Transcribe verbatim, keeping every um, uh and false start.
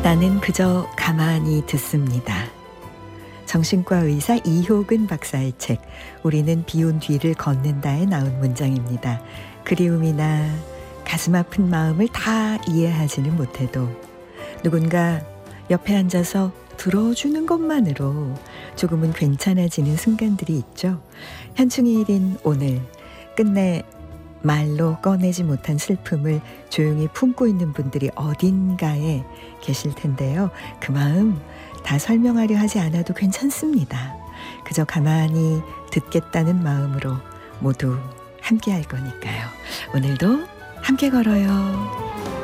나는 그저 가만히 듣습니다. 정신과 의사 이효근 박사의 책 우리는 비온 뒤를 걷는다에 나온 문장입니다. 그리움이나 가슴 아픈 마음을 다 이해하지는 못해도 누군가 옆에 앉아서 들어주는 것만으로 조금은 괜찮아지는 순간들이 있죠. 현충일인 오늘 끝내 말로 꺼내지 못한 슬픔을 조용히 품고 있는 분들이 어딘가에 계실 텐데요. 그 마음 다 설명하려 하지 않아도 괜찮습니다. 그저 가만히 듣겠다는 마음으로 모두 함께 할 거니까요. 오늘도 함께 걸어요.